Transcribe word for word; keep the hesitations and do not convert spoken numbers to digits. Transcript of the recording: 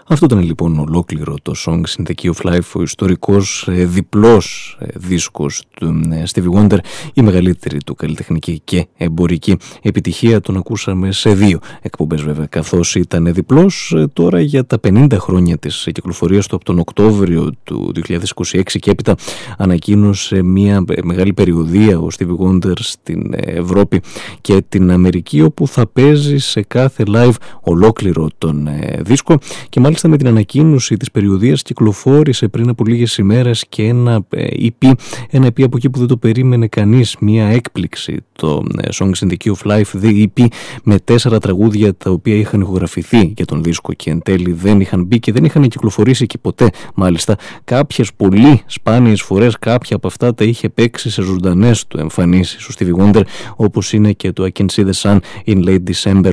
Αυτό ήταν λοιπόν ολόκληρο το Songs in the Key of Life, ο ιστορικός ε, διπλός ε, δίσκος του ε, Stevie Wonder, η μεγαλύτερη του καλλιτεχνική και εμπορική επιτυχία. Τον ακούσαμε σε δύο εκπομπές βέβαια, καθώς ήταν διπλός. Ε, τώρα για τα πενήντα χρόνια της κυκλοφορίας του, από τον Οκτώβριο του δύο χιλιάδες είκοσι έξι και έπειτα, ανακοίνωσε μια μεγάλη περιοδεία ο Stevie Wonder στην Ευρώπη και την Αμερική, όπου θα παίζει σε κάθε live ολόκληρο τον ε, δίσκο. Και μάλιστα με την ανακοίνωση της περιοδίας κυκλοφόρησε πριν από λίγες ημέρες και ένα ι πι, ένα ι πι από εκεί που δεν το περίμενε κανείς, μια έκπληξη, το Songs in the Key of Life ι πι, με τέσσερα τραγούδια τα οποία είχαν ηχογραφηθεί για τον δίσκο και εν τέλει δεν είχαν μπει και δεν είχαν κυκλοφορήσει και ποτέ. Μάλιστα κάποιες πολύ σπάνιες φορές κάποια από αυτά τα είχε παίξει σε ζωντανές του εμφανίσεις ο Stevie Wonder, όπως είναι και το I Can See the Sun in Late December